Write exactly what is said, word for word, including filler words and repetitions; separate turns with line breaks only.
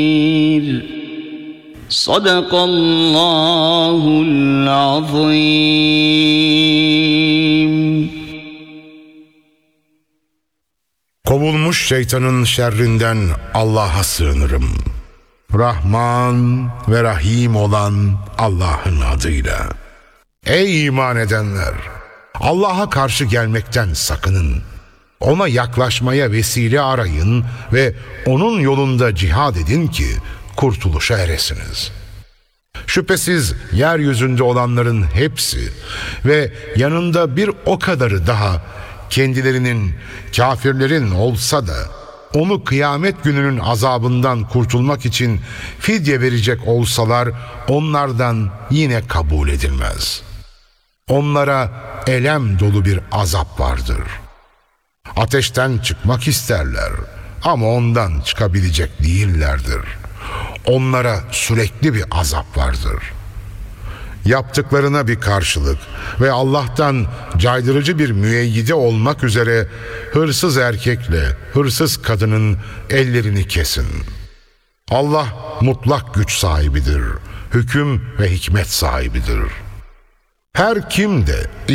Sadakallahul azim.
Kovulmuş şeytanın şerrinden Allah'a sığınırım. Rahman ve Rahim olan Allah'ın adıyla. Ey iman edenler! Allah'a karşı gelmekten sakının. Ona yaklaşmaya vesile arayın ve onun yolunda cihad edin ki kurtuluşa eresiniz. Şüphesiz yeryüzünde olanların hepsi ve yanında bir o kadarı daha kendilerinin, kafirlerin olsa da onu kıyamet gününün azabından kurtulmak için fidye verecek olsalar onlardan yine kabul edilmez. Onlara elem dolu bir azap vardır. Ateşten çıkmak isterler ama ondan çıkabilecek değillerdir. Onlara sürekli bir azap vardır. Yaptıklarına bir karşılık ve Allah'tan caydırıcı bir müeyyide olmak üzere hırsız erkekle hırsız kadının ellerini kesin. Allah mutlak güç sahibidir, hüküm ve hikmet sahibidir. Her kim de